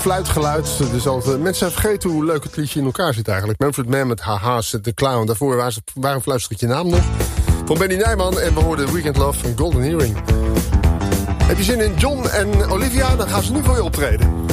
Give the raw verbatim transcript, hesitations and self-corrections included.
fluitgeluid. Dus altijd, mensen vergeten hoe leuk het liedje in elkaar zit eigenlijk. Manfred Mann met Haha's de Clown. Daarvoor was het, waarom fluister ik je naam nog? Van Benny Nijman en we hoorden Weekend Love van Golden Earring. Heb je zin in John en Olivia? Dan gaan ze nu voor je optreden.